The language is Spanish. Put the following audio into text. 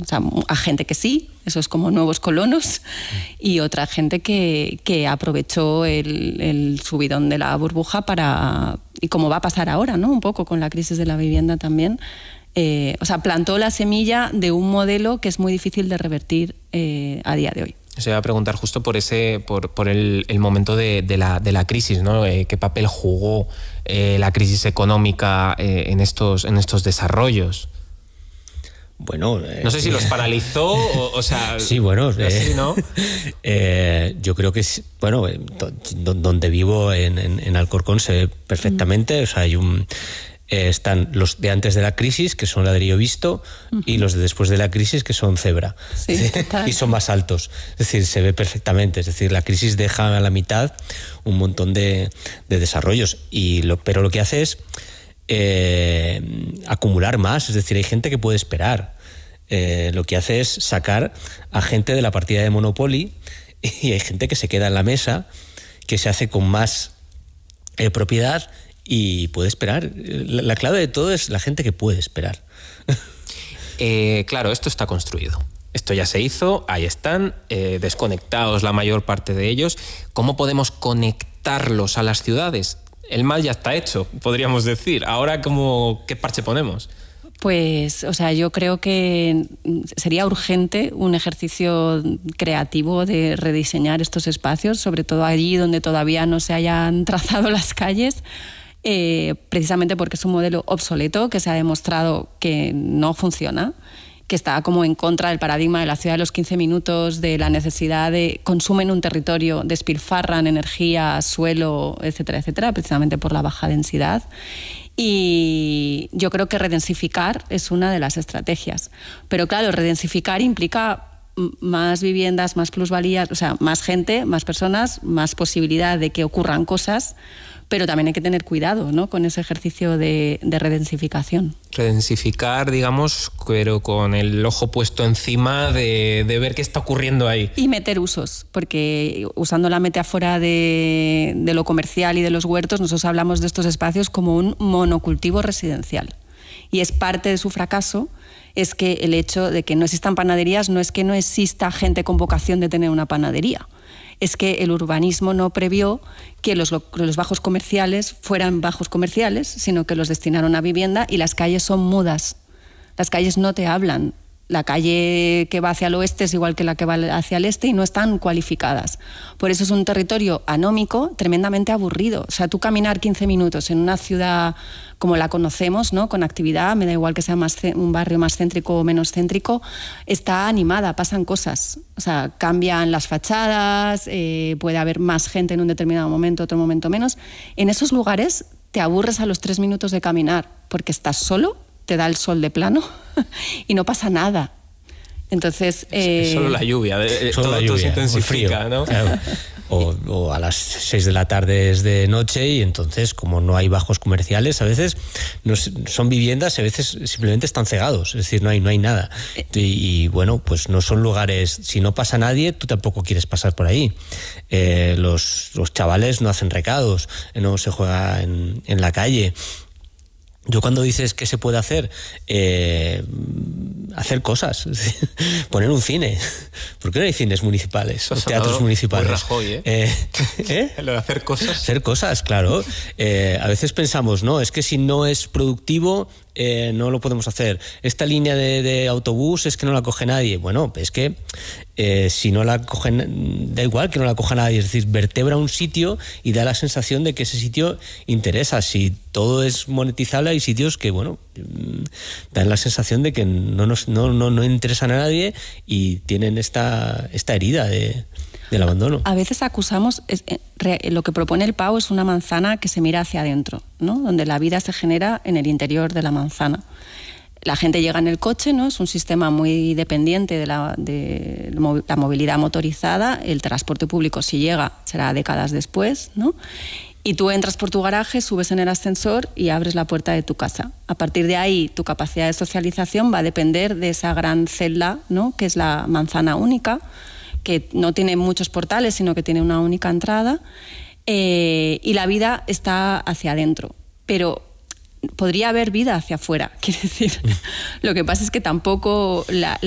sea, a gente que sí, esos como nuevos colonos, y otra gente que aprovechó el subidón de la burbuja y como va a pasar ahora, ¿no? Un poco con la crisis de la vivienda también. O sea, plantó la semilla de un modelo que es muy difícil de revertir a día de hoy. Se iba a preguntar justo por el momento de la crisis, ¿no? ¿Qué papel jugó la crisis económica en estos desarrollos? Bueno, no sé si los paralizó o sea... Sí, bueno, así, ¿no? Yo creo que, bueno, donde vivo en Alcorcón se ve perfectamente, o sea, hay están los de antes de la crisis, que son ladrillo visto, y los de después de la crisis, que son cebra. Sí, y son más altos. Es decir, se ve perfectamente. Es decir, la crisis deja a la mitad un montón de desarrollos. Pero lo que hace es acumular más. Es decir, hay gente que puede esperar. Lo que hace es sacar a gente de la partida de Monopoly, y hay gente que se queda en la mesa, que se hace con más propiedad y puede esperar. La clave de todo es la gente que puede esperar. Claro, esto está construido. Esto ya se hizo, ahí están, desconectados la mayor parte de ellos. ¿Cómo podemos conectarlos a las ciudades? El mal ya está hecho, podríamos decir. Ahora, ¿qué parche ponemos? Pues, o sea, yo creo que sería urgente un ejercicio creativo de rediseñar estos espacios, sobre todo allí donde todavía no se hayan trazado las calles, precisamente porque es un modelo obsoleto que se ha demostrado que no funciona, que está como en contra del paradigma de la ciudad de los 15 minutos, de la necesidad de consumen un territorio, despilfarran energía, suelo, etcétera, etcétera, precisamente por la baja densidad. Y yo creo que redensificar es una de las estrategias. Pero claro, redensificar implica más viviendas, más plusvalías, o sea, más gente, más personas, más posibilidad de que ocurran cosas, pero también hay que tener cuidado, ¿no?, con ese ejercicio de redensificación. Redensificar, digamos, pero con el ojo puesto encima de ver qué está ocurriendo ahí. Y meter usos, porque usando la metáfora de lo comercial y de los huertos, nosotros hablamos de estos espacios como un monocultivo residencial. Y es parte de su fracaso, es que el hecho de que no existan panaderías no es que no exista gente con vocación de tener una panadería. Es que el urbanismo no previó que los bajos comerciales fueran bajos comerciales, sino que los destinaron a vivienda, y las calles son mudas. Las calles no te hablan. La calle que va hacia el oeste es igual que la que va hacia el este y no están cualificadas. Por eso es un territorio anómico tremendamente aburrido. O sea, tú caminar 15 minutos en una ciudad como la conocemos, ¿no?, con actividad, me da igual que sea un barrio más céntrico o menos céntrico, está animada, pasan cosas. O sea, cambian las fachadas, puede haber más gente en un determinado momento, otro momento menos. En esos lugares te aburres a los 3 minutos de caminar porque estás solo, te da el sol de plano y no pasa nada. Entonces... solo la lluvia, todo se intensifica, ¿no? Claro. O a las 6 de la tarde es de noche, y entonces, como no hay bajos comerciales, a veces son viviendas, a veces simplemente están cegados, es decir, no hay nada. Y bueno, pues no son lugares, si no pasa nadie, tú tampoco quieres pasar por ahí. Los chavales no hacen recados, no se juega en la calle. Yo, cuando dices qué se puede hacer, hacer cosas, poner un cine. ¿Por qué no hay cines municipales, teatros municipales? Rajoy, Lo de hacer cosas. Hacer cosas, claro. A veces pensamos, no, es que si no es productivo, no lo podemos hacer. Esta línea de autobús es que no la coge nadie. Bueno, es que si no la cogen, da igual que no la coja nadie. Es decir, vertebra un sitio y da la sensación de que ese sitio interesa. Si todo es monetizable, hay sitios que, bueno, dan la sensación de que no interesan a nadie y tienen esta herida del abandono. A veces acusamos, lo que propone el PAU es una manzana que se mira hacia adentro, ¿no?, donde la vida se genera en el interior de la manzana. La gente llega en el coche, ¿no?, es un sistema muy dependiente de la movilidad motorizada. El transporte público, si llega, será décadas después, ¿no? Y tú entras por tu garaje, subes en el ascensor y abres la puerta de tu casa. A partir de ahí, tu capacidad de socialización va a depender de esa gran celda, ¿no?, que es la manzana única, que no tiene muchos portales, sino que tiene una única entrada, y la vida está hacia adentro. Pero podría haber vida hacia afuera, quiere decir. Lo que pasa es que tampoco